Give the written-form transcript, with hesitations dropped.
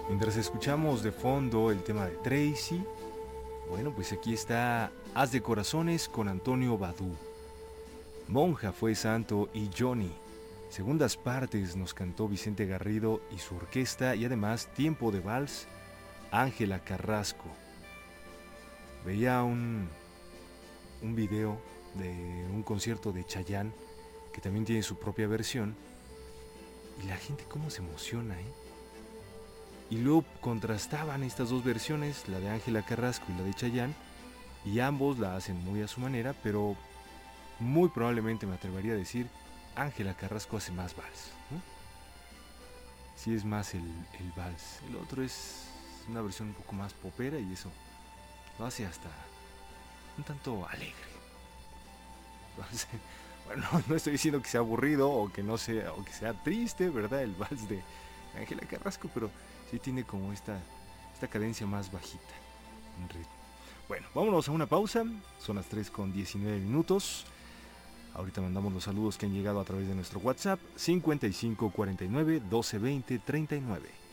Mientras escuchamos de fondo el tema de Tracy, bueno, pues aquí está Haz de Corazones con Antonio Badú. Monja fue santo y Johnny. Segundas partes nos cantó Vicente Garrido y su orquesta, y además Tiempo de Vals, Ángela Carrasco. Veía un video de un concierto de Chayanne, que también tiene su propia versión, y la gente cómo se emociona, ¿eh? Y luego contrastaban estas dos versiones, la de Ángela Carrasco y la de Chayanne, y ambos la hacen muy a su manera, pero muy probablemente me atrevería a decir, Ángela Carrasco hace más vals, ¿no? Sí es más el vals. El otro es una versión un poco más popera y eso lo hace hasta un tanto alegre. Bueno, no estoy diciendo que sea aburrido o que no sea o que sea triste, ¿verdad? El vals de Ángela Carrasco, pero sí tiene como esta cadencia más bajita en ritmo. Bueno, vámonos a una pausa. Son las 3:19. Ahorita mandamos los saludos que han llegado a través de nuestro WhatsApp 5549 1220 39.